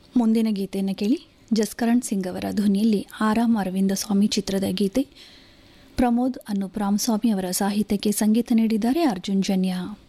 ಮುಂದಿನ ಗೀತೆಯನ್ನು ಕೇಳಿ. ಜಸ್ಕರಣ್ ಸಿಂಗ್ ಅವರ ಧ್ವನಿಯಲ್ಲಿ ಆರಾಮ್ ಅರವಿಂದ ಸ್ವಾಮಿ ಚಿತ್ರದ ಗೀತೆ. ಪ್ರಮೋದ್ ಅನ್ನು ರಾಮಸ್ವಾಮಿ ಅವರ ಸಾಹಿತ್ಯಕ್ಕೆ ಸಂಗೀತ ನೀಡಿದ್ದಾರೆ ಅರ್ಜುನ್ ಜನ್ಯ.